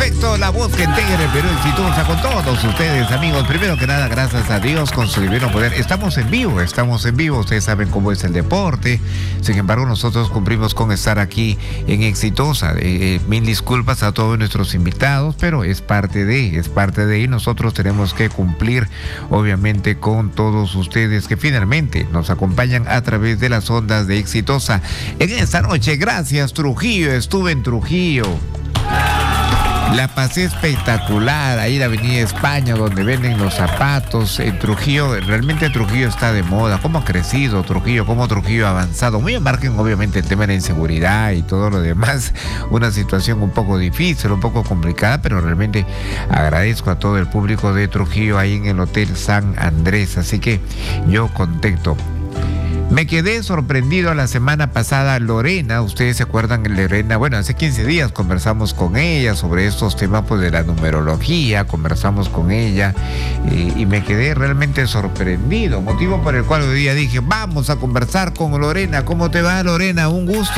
Perfecto, la voz que integra el Perú exitosa con todos ustedes, amigos. Primero que nada, gracias a Dios con su divino poder. Estamos en vivo. Ustedes saben cómo es el deporte. Sin embargo, nosotros cumplimos con estar aquí en Exitosa. Mil disculpas a todos nuestros invitados, pero es parte de, y nosotros tenemos que cumplir, obviamente, con todos ustedes que finalmente nos acompañan a través de las ondas de Exitosa. En esta noche, gracias Trujillo, estuve en Trujillo. La pasé espectacular, ahí en la Avenida España, donde venden los zapatos. En Trujillo, realmente Trujillo está de moda. ¿Cómo ha crecido Trujillo? ¿Cómo Trujillo ha avanzado? Muy en margen, obviamente, el tema de la inseguridad y todo lo demás. Una situación un poco difícil, un poco complicada, pero realmente agradezco a todo el público de Trujillo ahí en el Hotel San Andrés. Así que yo contento. Me quedé sorprendido la semana pasada, Lorena, ustedes se acuerdan de Lorena, bueno, hace 15 días conversamos con ella sobre estos temas pues, de la numerología, conversamos con ella y me quedé realmente sorprendido, motivo por el cual hoy día dije, vamos a conversar con Lorena. ¿Cómo te va, Lorena? Un gusto.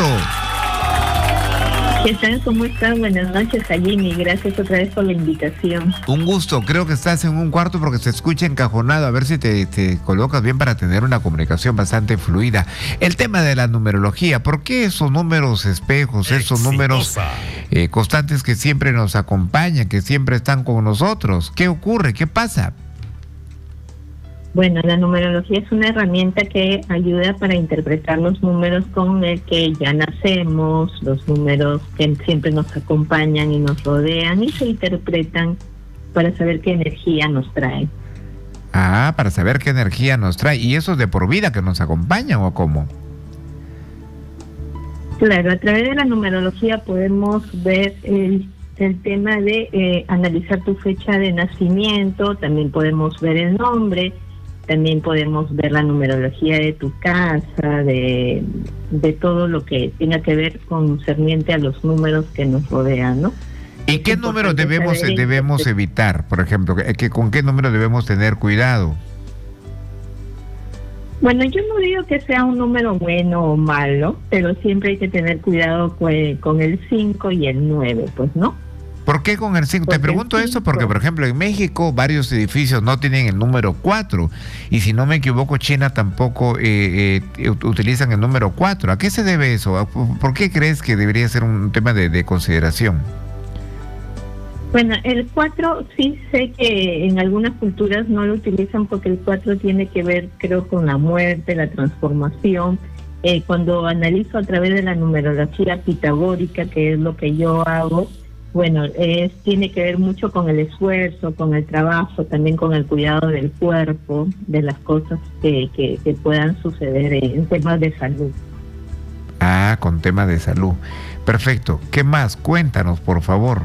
¿Qué tal? ¿Cómo estás? Buenas noches, Jimmy. Gracias otra vez por la invitación. Un gusto. Creo que estás en un cuarto porque se escucha encajonado. A ver si te colocas bien para tener una comunicación bastante fluida. El tema de la numerología. ¿Por qué esos números espejos, esos números constantes que siempre nos acompañan, que siempre están con nosotros? ¿Qué ocurre? ¿Qué pasa? Bueno, la numerología es una herramienta que ayuda para interpretar los números con el que ya nacemos, los números que siempre nos acompañan y nos rodean y se interpretan para saber qué energía nos trae. Ah, para saber qué energía nos trae. ¿Y eso es de por vida que nos acompañan o cómo? Claro, a través de la numerología podemos ver el tema de analizar tu fecha de nacimiento, también podemos ver el nombre. También podemos ver la numerología de tu casa, de todo lo que tenga que ver concerniente a los números que nos rodean, ¿no? ¿Y qué números debemos evitar, por ejemplo? ¿Con qué número debemos tener cuidado? Bueno, yo no digo que sea un número bueno o malo, pero siempre hay que tener cuidado con el 5 y el 9, pues, ¿no? ¿Por qué con el 5? Te pregunto eso porque, por ejemplo, en México varios edificios no tienen el número 4 y si no me equivoco, China tampoco utilizan el número 4. ¿A qué se debe eso? ¿Por qué crees que debería ser un tema de consideración? Bueno, el 4 sí sé que en algunas culturas no lo utilizan porque el 4 tiene que ver, creo, con la muerte, la transformación. Cuando analizo a través de la numerología pitagórica, que es lo que yo hago, bueno, tiene que ver mucho con el esfuerzo, con el trabajo, también con el cuidado del cuerpo, de las cosas que puedan suceder en temas de salud. Ah, con temas de salud. Perfecto. ¿Qué más? Cuéntanos, por favor.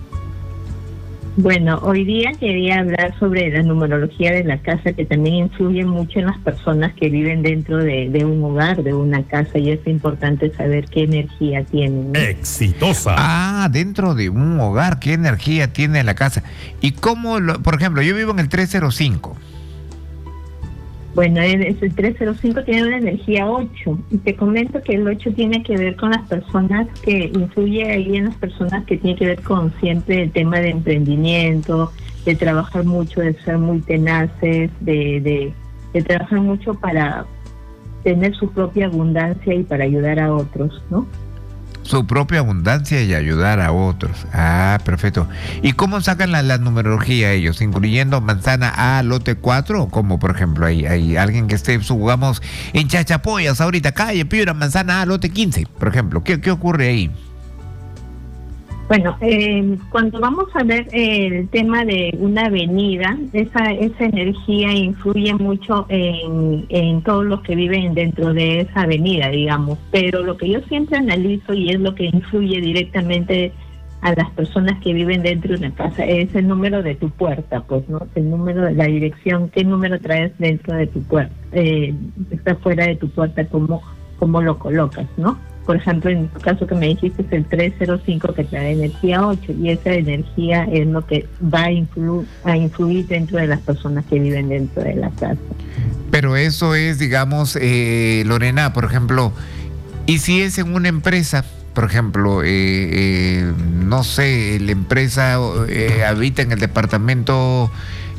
Bueno, hoy día quería hablar sobre la numerología de la casa, que también influye mucho en las personas que viven dentro de un hogar, de una casa, y es importante saber qué energía tienen, ¿no? Exitosa. Ah, dentro de un hogar, ¿qué energía tiene la casa? Y cómo, por ejemplo, yo vivo en el 305. Bueno, el 305 tiene una energía 8, y te comento que el 8 tiene que ver con las personas, que influye ahí en las personas que tiene que ver con siempre el tema de emprendimiento, de trabajar mucho, de ser muy tenaces, de trabajar mucho para tener su propia abundancia y para ayudar a otros, ¿no? Su propia abundancia y ayudar a otros. Ah, perfecto. ¿Y cómo sacan la numerología ellos? ¿Incluyendo manzana A, lote 4? ¿O cómo, por ejemplo, hay alguien que esté, jugamos en Chachapoyas ahorita, calle Piura, manzana A, lote 15, por ejemplo? ¿Qué ocurre ahí? Bueno, cuando vamos a ver el tema de una avenida, esa energía influye mucho en todos los que viven dentro de esa avenida, digamos. Pero lo que yo siempre analizo y es lo que influye directamente a las personas que viven dentro de una casa es el número de tu puerta, pues, ¿no? El número de la dirección, qué número traes dentro de tu puerta, está fuera de tu puerta, cómo lo colocas, ¿no? Por ejemplo, en tu caso que me dijiste es el 305 que trae energía 8 y esa energía es lo que va a influir dentro de las personas que viven dentro de la casa. Pero eso es, digamos, Lorena, por ejemplo, ¿y si es en una empresa? por ejemplo, no sé, la empresa habita en el departamento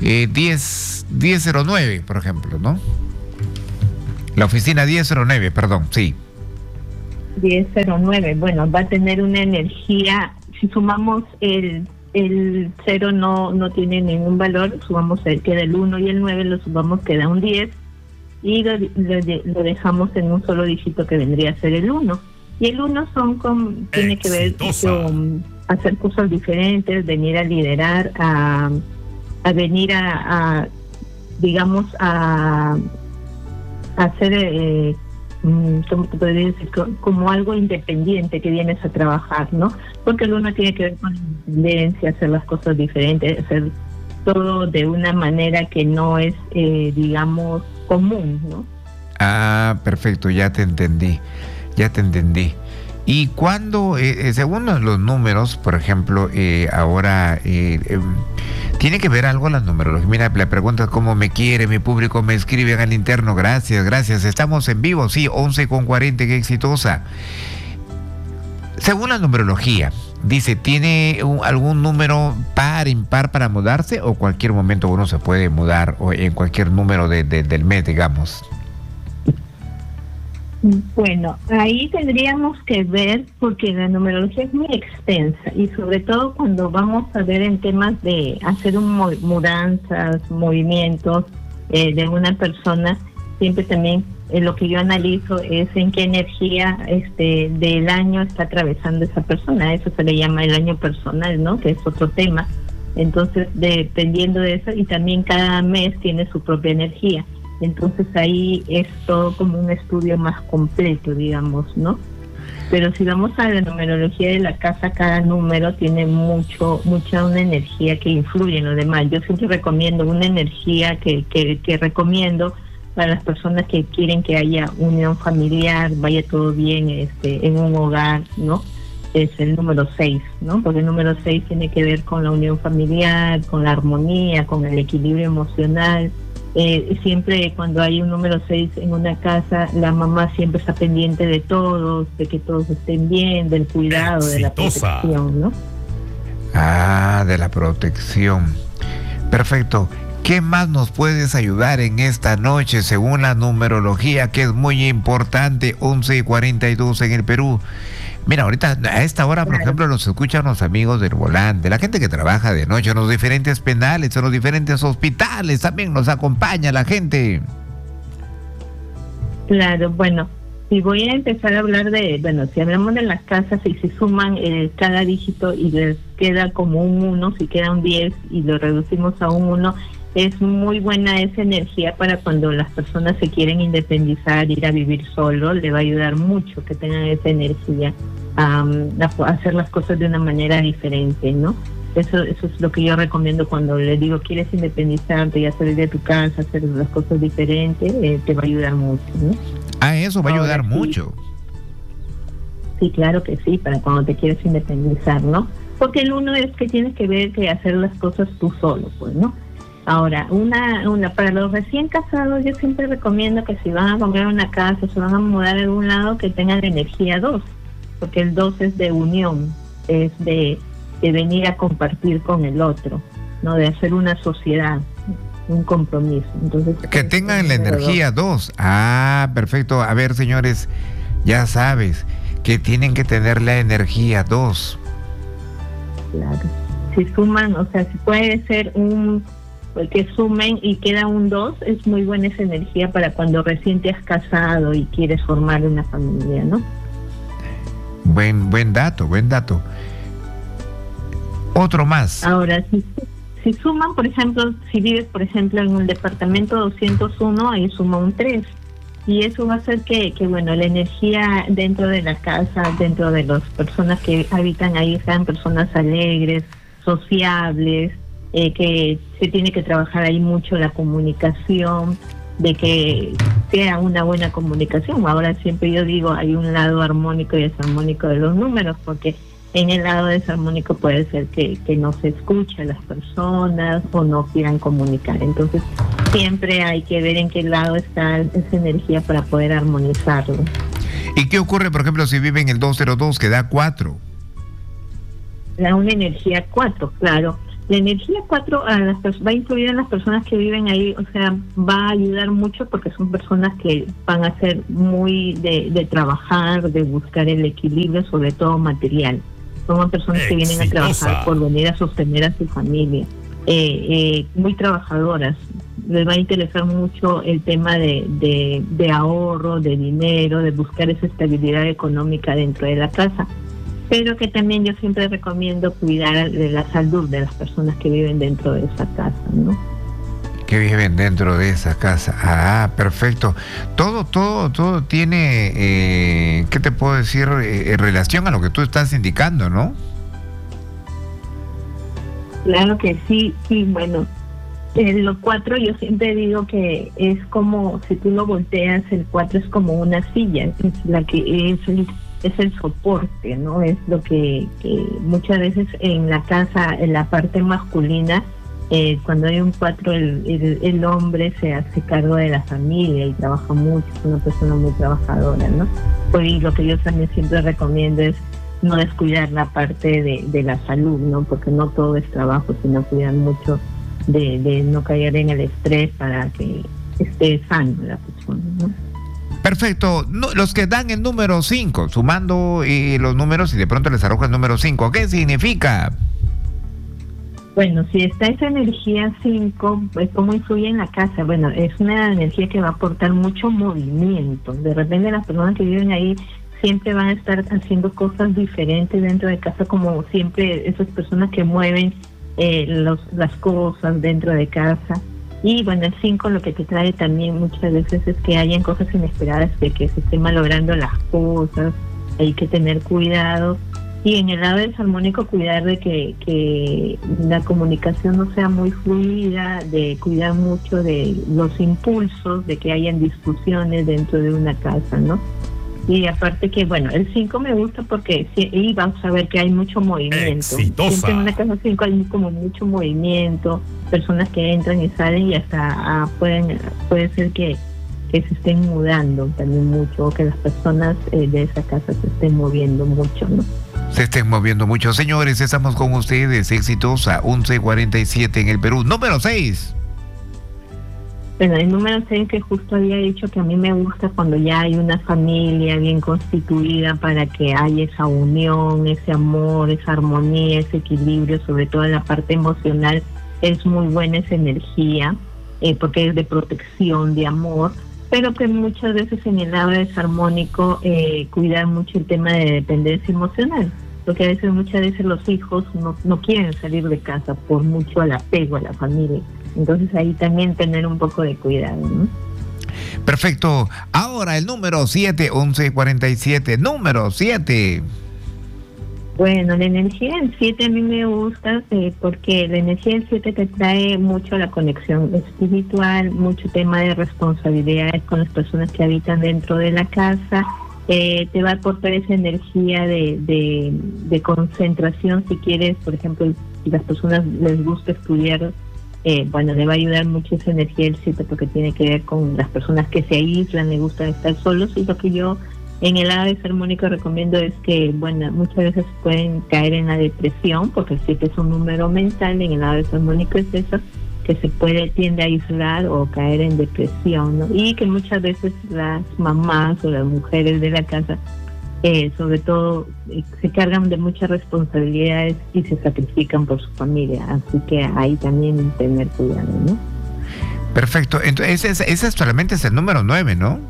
1009, por ejemplo, ¿no? La oficina 1009, perdón, sí. 1009, bueno, va a tener una energía, si sumamos el 0 no tiene ningún valor, sumamos queda el 1 y el 9, lo sumamos queda un 10 y lo dejamos en un solo dígito que vendría a ser el 1. Y el 1 tiene que ver con hacer cosas diferentes, venir a liderar, a venir digamos, a hacer, ¿cómo te podría decir? Como algo independiente que vienes a trabajar, ¿no? Porque el 1 tiene que ver con la independencia, hacer las cosas diferentes, hacer todo de una manera que no es, digamos, común, ¿no? Ah, perfecto, ya te entendí. Y cuando, según los números, por ejemplo, ahora tiene que ver algo la numerología. Mira, la pregunta es cómo me quiere mi público, me escriben al interno. Gracias. Estamos en vivo, sí, 11:40, qué exitosa. Según la numerología, dice, ¿tiene algún número par, impar para mudarse o cualquier momento uno se puede mudar o en cualquier número del mes, digamos? Bueno, ahí tendríamos que ver, porque la numerología es muy extensa y sobre todo cuando vamos a ver en temas de hacer mudanzas, movimientos de una persona, siempre también lo que yo analizo es en qué energía del año está atravesando esa persona. Eso se le llama el año personal, ¿no? Que es otro tema. Entonces, dependiendo de eso, y también cada mes tiene su propia energía. Entonces ahí es todo como un estudio más completo, digamos, ¿no? Pero si vamos a la numerología de la casa, cada número tiene mucha una energía que influye en lo demás. Yo siempre recomiendo una energía que recomiendo para las personas que quieren que haya unión familiar, vaya todo bien en un hogar, ¿no? Es el número 6, ¿no? Porque el número 6 tiene que ver con la unión familiar, con la armonía, con el equilibrio emocional. Siempre cuando hay un número 6 en una casa, la mamá siempre está pendiente de todos, de que todos estén bien, del cuidado, de la protección, ¿no? Ah, de la protección. Perfecto. ¿Qué más nos puedes ayudar en esta noche según la numerología, que es muy importante? 11:42 en el Perú. Mira, ahorita a esta hora, por ejemplo, nos escuchan los amigos del volante, la gente que trabaja de noche en los diferentes penales, en los diferentes hospitales, también nos acompaña la gente. Claro, bueno, si voy a empezar a hablar si hablamos de las casas y si suman cada dígito y les queda como un 1, si queda un 10 y lo reducimos a un 1, es muy buena esa energía para cuando las personas se quieren independizar, ir a vivir solo, le va a ayudar mucho que tengan esa energía a hacer las cosas de una manera diferente, ¿no? Eso es lo que yo recomiendo cuando les digo, quieres independizarte y salir de tu casa, hacer las cosas diferentes, te va a ayudar mucho, ¿no? Ah, eso va a ayudar mucho. Sí, claro que sí, para cuando te quieres independizar, ¿no? Porque el 1 es que tienes que ver que hacer las cosas tú solo, pues, ¿no? Ahora, para los recién casados, yo siempre recomiendo que si van a comprar una casa, se van a mudar a algún lado, que tengan la energía 2, porque el 2 es de unión, es de venir a compartir con el otro, ¿no? De hacer una sociedad, un compromiso. Entonces, que tengan la energía 2. Ah, perfecto. A ver, señores, ya sabes que tienen que tener la energía 2. Claro. Si suman, o sea, si puede ser que sumen y queda un 2, es muy buena esa energía para cuando recién te has casado y quieres formar una familia, ¿no? Buen dato. Otro más. Ahora, si suman, por ejemplo, si vives, por ejemplo, en el departamento 201, ahí suma un 3. Y eso va a hacer que la energía dentro de la casa, dentro de las personas que habitan ahí, sean personas alegres, sociables, que se tiene que trabajar ahí mucho la comunicación, de que sea una buena comunicación. Ahora siempre yo digo, hay un lado armónico y desarmónico de los números, porque en el lado desarmónico puede ser que no se escuche a las personas o no quieran comunicar. Entonces siempre hay que ver en qué lado está esa energía para poder armonizarlo. ¿Y qué ocurre, por ejemplo, si vive en el 202 que da 4? Da una energía 4, claro. La energía 4 va a influir en las personas que viven ahí, o sea, va a ayudar mucho porque son personas que van a ser muy de trabajar, de buscar el equilibrio, sobre todo material. Son personas que vienen a trabajar por venir a sostener a su familia. Muy trabajadoras. Les va a interesar mucho el tema de ahorro, de dinero, de buscar esa estabilidad económica dentro de la casa. Pero que también yo siempre recomiendo cuidar de la salud de las personas que viven dentro de esa casa, ¿no? Que viven dentro de esa casa. Ah, perfecto. Todo tiene, ¿qué te puedo decir? Relación a lo que tú estás indicando, ¿no? Claro que sí, bueno. Los 4 yo siempre digo que es como, si tú lo volteas, el 4 es como una silla, es la que es el soporte, ¿no? Es lo que muchas veces en la casa, en la parte masculina, cuando hay un 4, el hombre se hace cargo de la familia y trabaja mucho, es una persona muy trabajadora, ¿no? Y lo que yo también siempre recomiendo es no descuidar la parte de la salud, ¿no? Porque no todo es trabajo, sino cuidar mucho de no caer en el estrés para que esté sano la persona, ¿no? Perfecto. No, los que dan el número 5, sumando los números y de pronto les arroja el número 5, ¿qué significa? Bueno, si está esa energía 5, pues ¿cómo influye en la casa? Bueno, es una energía que va a aportar mucho movimiento. De repente las personas que viven ahí siempre van a estar haciendo cosas diferentes dentro de casa, como siempre esas personas que mueven las cosas dentro de casa. Y bueno, el 5 lo que te trae también muchas veces es que hayan cosas inesperadas, de que se estén malogrando las cosas, hay que tener cuidado. Y en el lado desarmónico, cuidar de que la comunicación no sea muy fluida, de cuidar mucho de los impulsos, de que hayan discusiones dentro de una casa, ¿no? Y aparte que, bueno, el 5 me gusta porque y vamos a ver que hay mucho movimiento. Exitosa. Siempre en una casa 5 hay como mucho movimiento, personas que entran y salen y hasta puede ser que se estén mudando también mucho, o que las personas de esa casa se estén moviendo mucho, ¿no? Se estén moviendo mucho. Señores, estamos con ustedes, Exitosa, 1147 en el Perú. Número 6. Bueno, el número 6 que justo había dicho que a mí me gusta cuando ya hay una familia bien constituida para que haya esa unión, ese amor, esa armonía, ese equilibrio, sobre todo en la parte emocional, es muy buena esa energía, porque es de protección, de amor, pero que muchas veces en el lado desarmónico cuidar mucho el tema de dependencia emocional, porque a veces muchas veces los hijos no quieren salir de casa por mucho al apego a la familia. Entonces ahí también tener un poco de cuidado, ¿no? Perfecto. Ahora el número 7, 1147. Número 7. Bueno, la energía del 7 a mí me gusta porque la energía del 7 te trae mucho la conexión espiritual, mucho tema de responsabilidades con las personas que habitan dentro de la casa. Te va a aportar esa energía de concentración si quieres, por ejemplo, si las personas les gusta estudiar. Bueno, le va a ayudar mucho esa energía del 7 porque tiene que ver con las personas que se aíslan, les gusta estar solos, y lo que yo en el lado desarmónico recomiendo es que, bueno, muchas veces pueden caer en la depresión porque el 7 es un número mental, en el lado desarmónico es eso, que tiende a aislar o caer en depresión, ¿no? Y que muchas veces las mamás o las mujeres de la casa sobre todo se cargan de muchas responsabilidades y se sacrifican por su familia, así que ahí también tener cuidado, ¿no? Perfecto, entonces ese solamente es el número 9, ¿no?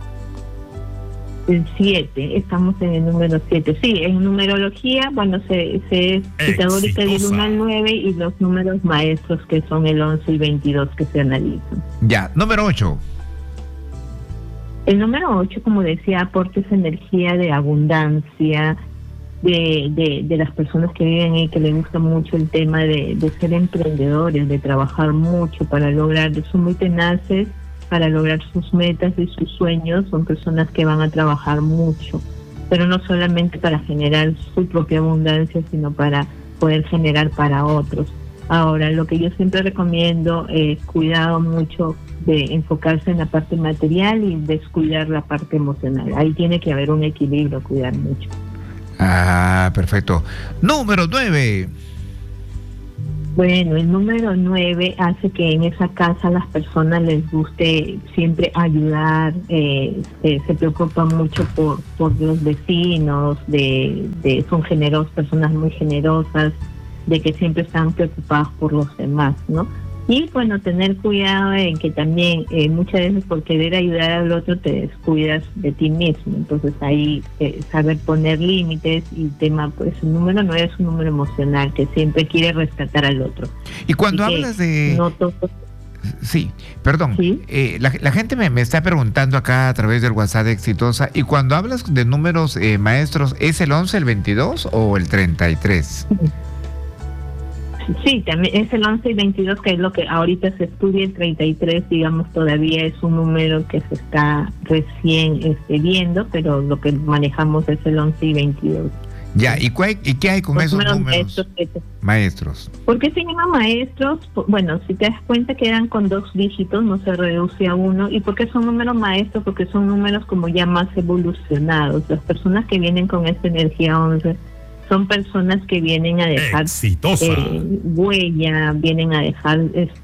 El 7, estamos en el número 7. Sí, en numerología, bueno, se es pitagórica del 1 al 9 y los números maestros que son el 11 y 22 que se analizan. Ya, número 8. El número 8, como decía, aporta esa energía de abundancia, de las personas que viven ahí, que les gusta mucho el tema de ser emprendedores, de trabajar mucho para lograr, son muy tenaces para lograr sus metas y sus sueños, son personas que van a trabajar mucho, pero no solamente para generar su propia abundancia, sino para poder generar para otros. Ahora, lo que yo siempre recomiendo es cuidado mucho de enfocarse en la parte material y descuidar la parte emocional. Ahí tiene que haber un equilibrio, cuidar mucho. Ah, perfecto. Número 9. Bueno, el número 9 hace que en esa casa a las personas les guste siempre ayudar, se preocupan mucho por los vecinos, son generosos, personas muy generosas, de que siempre están preocupados por los demás, ¿no? Y bueno, tener cuidado en que también muchas veces por querer ayudar al otro te descuidas de ti mismo. Entonces ahí saber poner límites y tema, pues el número 9 es un número emocional que siempre quiere rescatar al otro. Y cuando hablas de... No todo... Sí, perdón. ¿Sí? La gente me está preguntando acá a través del WhatsApp de Exitosa, y cuando hablas de números maestros, ¿es el 11, el 22 o el 33? Sí, también es el 11 y 22, que es lo que ahorita se estudia. El 33, digamos, todavía es un número que se está recién viendo, pero lo que manejamos es el 11 y 22. Ya, ¿y qué hay con los esos números maestros? ¿Por qué se llaman maestros? Bueno, si te das cuenta quedan con 2 dígitos, no se reduce a 1. ¿Y por qué son números maestros? Porque son números como ya más evolucionados. Las personas que vienen con esta energía 11 son personas que vienen a dejar huella, vienen a dejar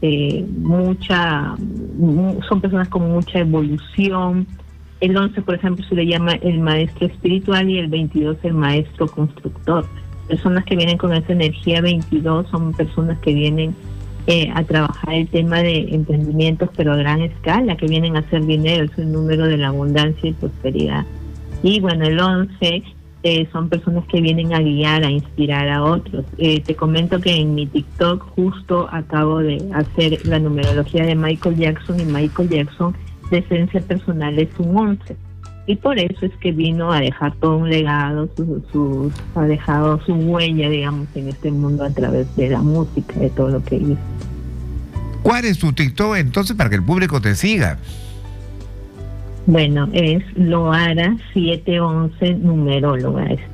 son personas con mucha evolución. El 11, por ejemplo, se le llama el maestro espiritual y el 22 el maestro constructor. Personas que vienen con esa energía 22 son personas que vienen a trabajar el tema de emprendimientos, pero a gran escala, que vienen a hacer dinero, es el número de la abundancia y prosperidad. Y bueno, el 11 son personas que vienen a guiar, a inspirar a otros. Te comento que en mi TikTok justo acabo de hacer la numerología de Michael Jackson, y Michael Jackson de esencia personal es un 11. Y por eso es que vino a dejar todo un legado, ha dejado su huella, digamos, en este mundo a través de la música, de todo lo que hizo. ¿Cuál es tu TikTok entonces para que el público te siga? Bueno, es Loara 711 numeróloga, es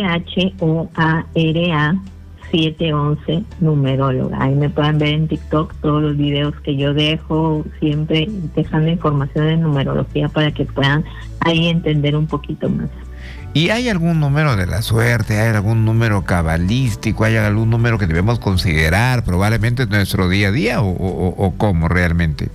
LHOARA 711 numeróloga. Ahí me pueden ver en TikTok todos los videos que yo dejo, siempre dejando información de numerología para que puedan ahí entender un poquito más. ¿Y hay algún número de la suerte, hay algún número cabalístico, hay algún número que debemos considerar probablemente en nuestro día a día o cómo realmente?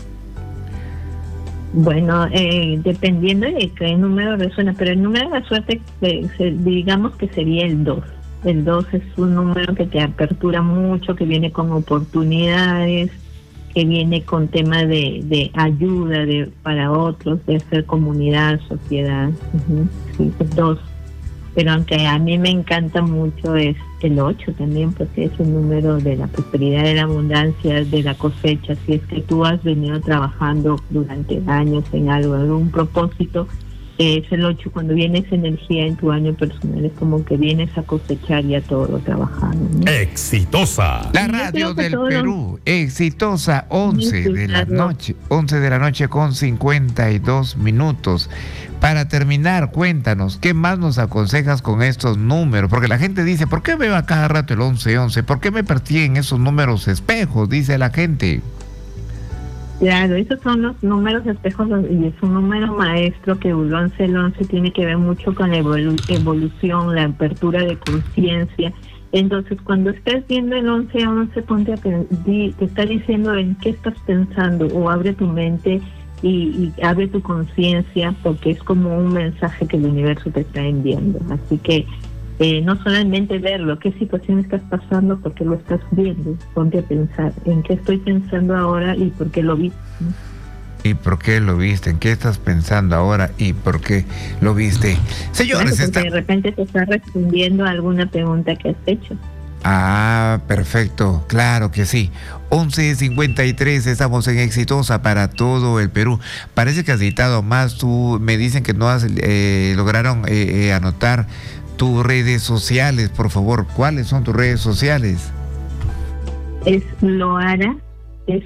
Bueno, dependiendo de qué número resuena, pero el número de la suerte, digamos que sería el 2. El 2 es un número que te apertura mucho, que viene con oportunidades, que viene con temas de ayuda para otros, de hacer comunidad, sociedad. Sí, es 2. Pero aunque a mí me encanta mucho es el 8 también, porque es el número de la prosperidad, de la abundancia, de la cosecha. Si es que tú has venido trabajando durante años en algún propósito, es el 8. Cuando viene esa energía en tu año personal, es como que vienes a cosechar ya todo lo trabajado, ¿no? Exitosa. La radio del Perú, Exitosa, 11 de la noche, 11 de la noche con 52 minutos. Para terminar, cuéntanos, ¿qué más nos aconsejas con estos números? Porque la gente dice, ¿por qué veo a cada rato el 11-11? ¿Por qué me persiguen esos números espejos? Dice la gente. Claro, esos son los números espejos y es un número maestro que el 11 tiene que ver mucho con la evolución, la apertura de conciencia. Entonces, cuando estés viendo el 11-11, ponte te está diciendo en qué estás pensando, o abre tu mente y abre tu conciencia, porque es como un mensaje que el universo te está enviando. Así que no solamente verlo, qué situación estás pasando, porque lo estás viendo, ponte a pensar en qué estoy pensando ahora y por qué lo vi. ¿Y por qué lo viste? ¿En qué estás pensando ahora y por qué lo viste? Señores, claro, de repente te está respondiendo a alguna pregunta que has hecho. Ah, perfecto, claro que sí. 11:53, estamos en Exitosa para todo el Perú. Parece que has editado más. Tú me dicen que no lograron anotar tus redes sociales, por favor. ¿Cuáles son tus redes sociales? Es Loara, es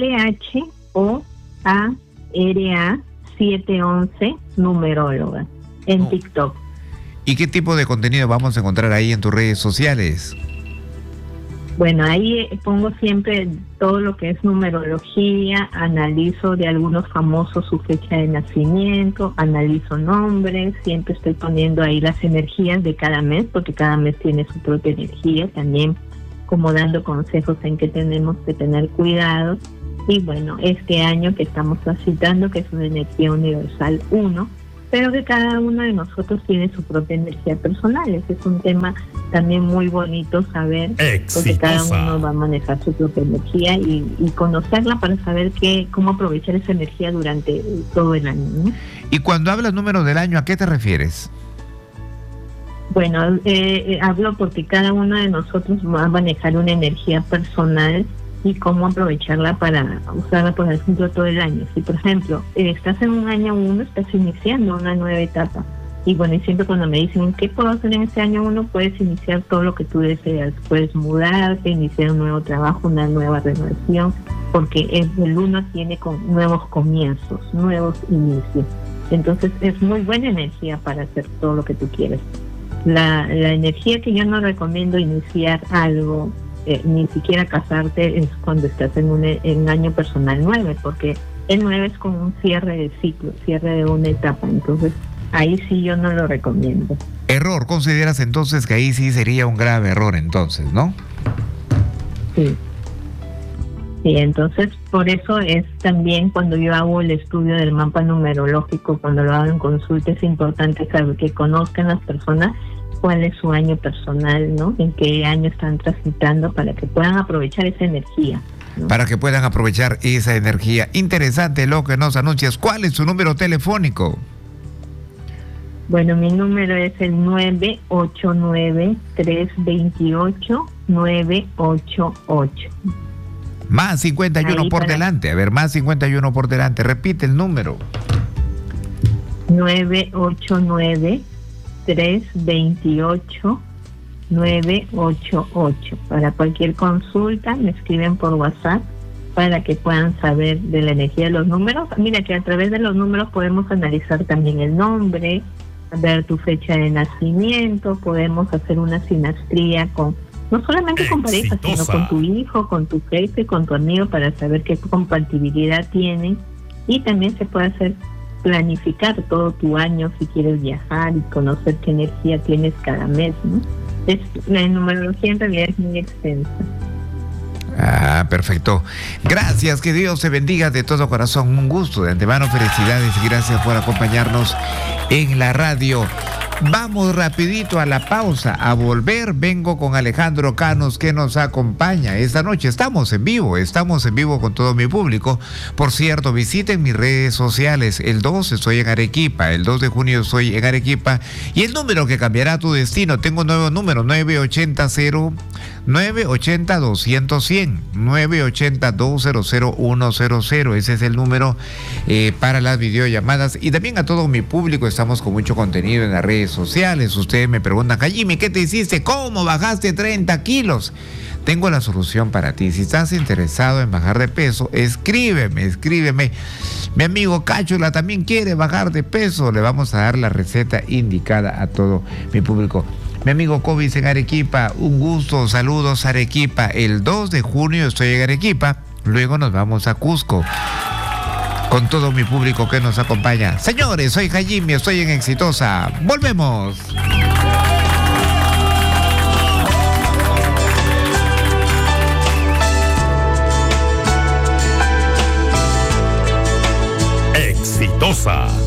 LHOARA 711 numeróloga en TikTok. ¿Y qué tipo de contenido vamos a encontrar ahí en tus redes sociales? Bueno, ahí pongo siempre todo lo que es numerología, analizo de algunos famosos su fecha de nacimiento, analizo nombres, siempre estoy poniendo ahí las energías de cada mes, porque cada mes tiene su propia energía, también como dando consejos en que tenemos que tener cuidado. Y bueno, este año que estamos transitando, que es una energía universal 1, pero que cada uno de nosotros tiene su propia energía personal. Ese es un tema también muy bonito saber, porque cada uno va a manejar su propia energía y conocerla para saber cómo aprovechar esa energía durante todo el año, ¿no? Y cuando hablas número del año, ¿a qué te refieres? Bueno, hablo porque cada uno de nosotros va a manejar una energía personal y cómo aprovecharla para usarla, por ejemplo, todo el año. Si, por ejemplo, estás en un año 1, estás iniciando una nueva etapa. Y bueno, y siempre cuando me dicen, ¿qué puedo hacer en este año 1? Puedes iniciar todo lo que tú deseas. Puedes mudarte, iniciar un nuevo trabajo, una nueva renovación, porque el 1 tiene nuevos comienzos, nuevos inicios. Entonces, es muy buena energía para hacer todo lo que tú quieres. La energía que yo no recomiendo iniciar algo, ni siquiera casarte, es cuando estás en un año personal 9, porque el 9 es como un cierre de ciclo, cierre de una etapa. Entonces, ahí sí yo no lo recomiendo. Error, ¿consideras entonces que ahí sí sería un grave error entonces, no? Sí. Sí, entonces por eso es también cuando yo hago el estudio del mapa numerológico, cuando lo hago en consulta, es importante saber que conozcan las personas cuál es su año personal, ¿no? En qué año están transitando para que puedan aprovechar esa energía, ¿no? Para que puedan aprovechar esa energía. Interesante lo que nos anuncias. ¿Cuál es su número telefónico? Bueno, mi número es el 989-328-988. Más 51 ahí por delante. A ver, más 51 por delante. Repite el número. 989-328-988. Para cualquier consulta me escriben por WhatsApp para que puedan saber de la energía de los números. Mira que a través de los números podemos analizar también el nombre, ver tu fecha de nacimiento, podemos hacer una sinastría no solamente con pareja, sino con tu hijo, con tu jefe, con tu amigo, para saber qué compatibilidad tienen. Y también se puede planificar todo tu año si quieres viajar y conocer qué energía tienes cada mes, ¿no? La numerología en realidad es muy extensa. Ah, perfecto. Gracias, que Dios te bendiga de todo corazón. Un gusto, de antemano, felicidades y gracias por acompañarnos en la radio. Vamos rapidito a la pausa. A volver vengo con Alejandro Canos, que nos acompaña esta noche. Estamos en vivo con todo mi público. Por cierto, visiten mis redes sociales. El 2 estoy en Arequipa, el 2 de junio estoy en Arequipa. Y el número que cambiará tu destino, tengo un nuevo número, 980-200-100, 980-200-100. Ese es el número para las videollamadas. Y también a todo mi público, estamos con mucho contenido en las redes sociales. Ustedes me preguntan, Jimmy, ¿qué te hiciste? ¿Cómo bajaste 30 kilos? Tengo la solución para ti. Si estás interesado en bajar de peso, escríbeme. Mi amigo Cáchula también quiere bajar de peso. Le vamos a dar la receta indicada a todo mi público. Mi amigo Cobis en Arequipa, un gusto, saludos Arequipa. El 2 de junio estoy en Arequipa, luego nos vamos a Cusco. Con todo mi público que nos acompaña. Señores, soy Jimmy, estoy en Exitosa. ¡Volvemos! Exitosa.